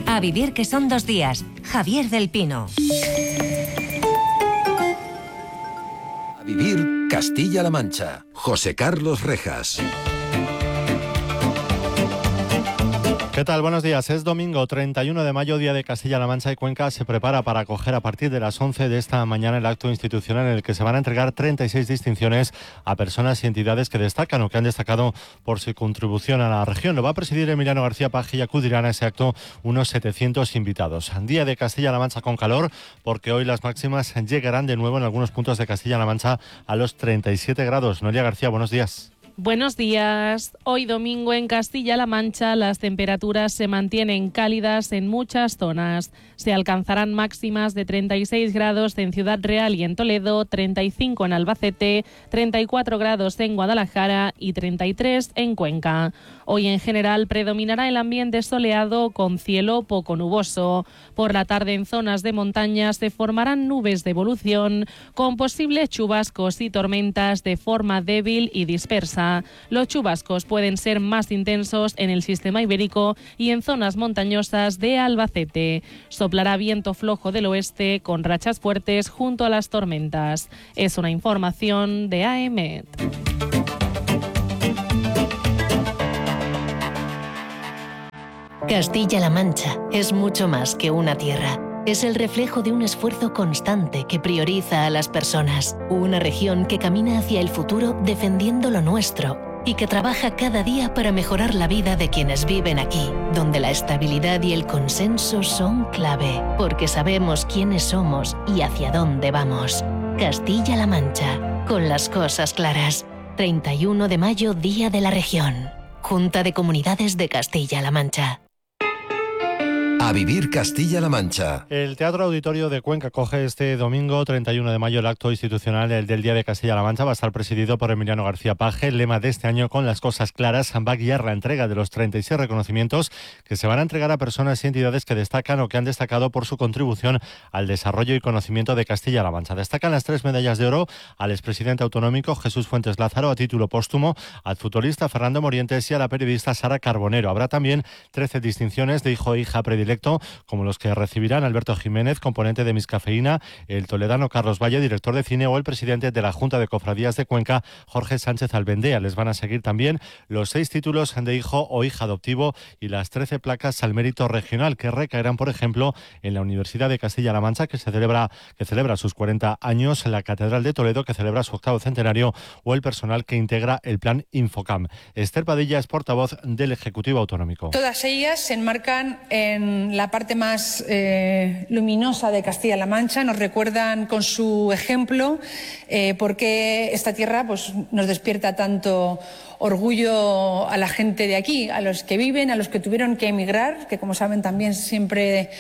A vivir que son 2 días. Javier del Pino. A vivir Castilla-La Mancha. José Carlos Rejas. ¿Qué tal? Buenos días. Es domingo 31 de mayo, día de Castilla-La Mancha, y Cuenca se prepara para acoger a partir de las 11 de esta mañana el acto institucional en el que se van a entregar 36 distinciones a personas y entidades que destacan o que han destacado por su contribución a la región. Lo va a presidir Emiliano García Paje y acudirán a ese acto unos 700 invitados. Día de Castilla-La Mancha con calor, porque hoy las máximas llegarán de nuevo en algunos puntos de Castilla-La Mancha a los 37 grados. Noelia García, buenos días. Buenos días. Hoy domingo en Castilla-La Mancha las temperaturas se mantienen cálidas en muchas zonas. Se alcanzarán máximas de 36 grados en Ciudad Real y en Toledo, 35 en Albacete, 34 grados en Guadalajara y 33 en Cuenca. Hoy en general predominará el ambiente soleado con cielo poco nuboso. Por la tarde en zonas de montaña se formarán nubes de evolución con posibles chubascos y tormentas de forma débil y dispersa. Los chubascos pueden ser más intensos en el sistema ibérico y en zonas montañosas de Albacete. Soplará viento flojo del oeste con rachas fuertes junto a las tormentas. Es una información de AEMET. Castilla-La Mancha es mucho más que una tierra. Es el reflejo de un esfuerzo constante que prioriza a las personas. Una región que camina hacia el futuro defendiendo lo nuestro y que trabaja cada día para mejorar la vida de quienes viven aquí, donde la estabilidad y el consenso son clave, porque sabemos quiénes somos y hacia dónde vamos. Castilla-La Mancha, con las cosas claras. 31 de mayo, Día de la Región. Junta de Comunidades de Castilla-La Mancha. A vivir Castilla-La Mancha. El Teatro Auditorio de Cuenca acoge este domingo 31 de mayo el acto institucional del Día de Castilla-La Mancha. Va a estar presidido por Emiliano García Paje. El lema de este año, con las cosas claras, va a guiar la entrega de los 36 reconocimientos que se van a entregar a personas y entidades que destacan o que han destacado por su contribución al desarrollo y conocimiento de Castilla-La Mancha. Destacan las 3 medallas de oro al expresidente autonómico Jesús Fuentes Lázaro a título póstumo, al futbolista Fernando Morientes y a la periodista Sara Carbonero. Habrá también 13 distinciones de hijo e hija predilecto, como los que recibirán Alberto Jiménez, componente de Miscafeína, el toledano Carlos Valle, director de cine, o el presidente de la Junta de Cofradías de Cuenca, Jorge Sánchez Albendea. Les van a seguir también los 6 títulos de hijo o hija adoptivo y las 13 placas al mérito regional que recaerán, por ejemplo, en la Universidad de Castilla-La Mancha, que celebra sus 40 años, la Catedral de Toledo, que celebra su 8º centenario, o el personal que integra el plan Infocam. Esther Padilla es portavoz del Ejecutivo Autonómico. Todas ellas se enmarcan en la parte más luminosa de Castilla-La Mancha, nos recuerdan con su ejemplo por qué esta tierra pues, nos despierta tanto orgullo a la gente de aquí, a los que viven, a los que tuvieron que emigrar, que como saben también siempre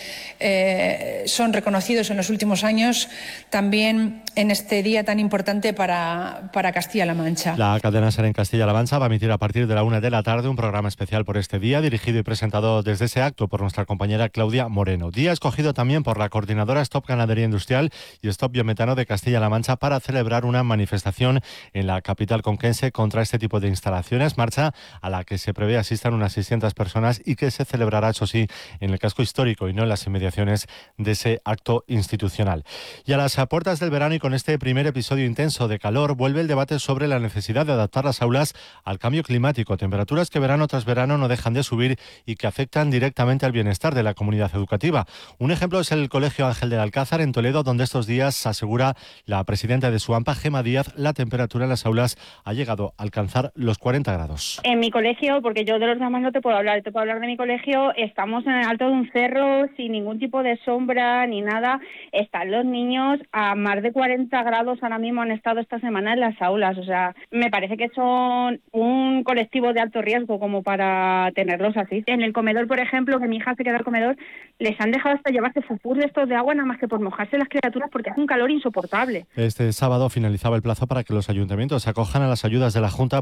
son reconocidos en los últimos años, también en este día tan importante para Castilla-La Mancha. La cadena SER en Castilla-La Mancha va a emitir a partir de la 1 de la tarde un programa especial por este día, dirigido y presentado desde ese acto por nuestra compañera Claudia Moreno. Día escogido también por la coordinadora Stop Ganadería Industrial y Stop Biometano de Castilla-La Mancha para celebrar una manifestación en la capital conquense contra este tipo de instalaciones. Marcha a la que se prevé asistan unas 600 personas y que se celebrará, eso sí, en el casco histórico y no en las inmediaciones de ese acto institucional. Y a las puertas del verano y con este primer episodio intenso de calor, vuelve el debate sobre la necesidad de adaptar las aulas al cambio climático. Temperaturas que verano tras verano no dejan de subir y que afectan directamente al bienestar de la comunidad educativa. Un ejemplo es el Colegio Ángel del Alcázar en Toledo, donde estos días, asegura la presidenta de SUAMPA, Gema Díaz, la temperatura en las aulas ha llegado a alcanzar los 40 grados. En mi colegio, porque yo de los demás no te puedo hablar de mi colegio, estamos en el alto de un cerro sin ningún tipo de sombra ni nada. Están los niños a más de 40 grados, ahora mismo han estado esta semana en las aulas. O sea, me parece que son un colectivo de alto riesgo como para tenerlos así. En el comedor, por ejemplo, que mi hija se queda al comedor, les han dejado hasta llevarse fufús de estos de agua nada más que por mojarse las criaturas porque hace un calor insoportable. Este sábado finalizaba el plazo para que los ayuntamientos se acojan a las ayudas de la Junta para climatizar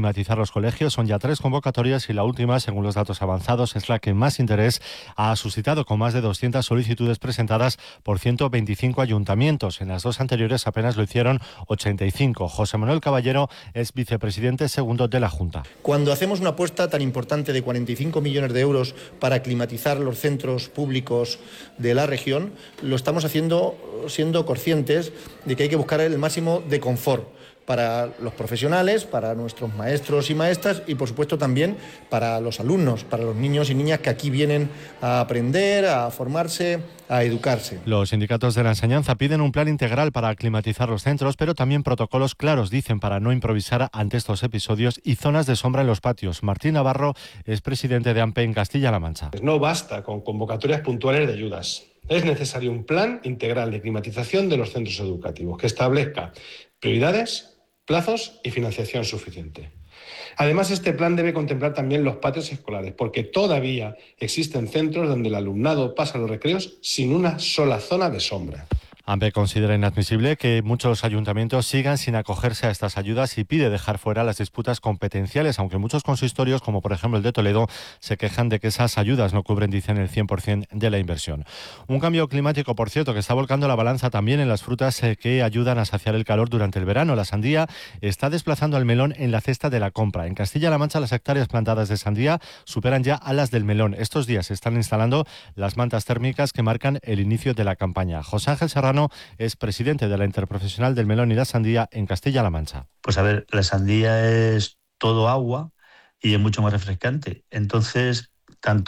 climatizar los colegios. Son ya 3 convocatorias y la última, según los datos avanzados, es la que más interés ha suscitado, con más de 200 solicitudes presentadas por 125 ayuntamientos. En las 2 anteriores apenas lo hicieron 85. José Manuel Caballero es vicepresidente segundo de la Junta. Cuando hacemos una apuesta tan importante de 45 millones de euros para climatizar los centros públicos de la región, lo estamos haciendo siendo conscientes de que hay que buscar el máximo de confort para los profesionales, para nuestros maestros y maestras y, por supuesto, también para los alumnos, para los niños y niñas que aquí vienen a aprender, a formarse, a educarse. Los sindicatos de la enseñanza piden un plan integral para climatizar los centros, pero también protocolos claros, dicen, para no improvisar ante estos episodios y zonas de sombra en los patios. Martín Navarro es presidente de AMPE en Castilla-La Mancha. No basta con convocatorias puntuales de ayudas. Es necesario un plan integral de climatización de los centros educativos que establezca prioridades, plazos y financiación suficiente. Además, este plan debe contemplar también los patios escolares, porque todavía existen centros donde el alumnado pasa los recreos sin una sola zona de sombra. AMPE considera inadmisible que muchos ayuntamientos sigan sin acogerse a estas ayudas y pide dejar fuera las disputas competenciales, aunque muchos consistorios, como por ejemplo el de Toledo, se quejan de que esas ayudas no cubren, dicen, el 100% de la inversión. Un cambio climático, por cierto, que está volcando la balanza también en las frutas que ayudan a saciar el calor durante el verano. La sandía está desplazando al melón en la cesta de la compra. En Castilla-La Mancha, las hectáreas plantadas de sandía superan ya a las del melón. Estos días se están instalando las mantas térmicas que marcan el inicio de la campaña. José Ángel Serrano es presidente de la Interprofesional del Melón y la Sandía en Castilla-La Mancha. Pues a ver, la sandía es todo agua y es mucho más refrescante. Entonces, tanto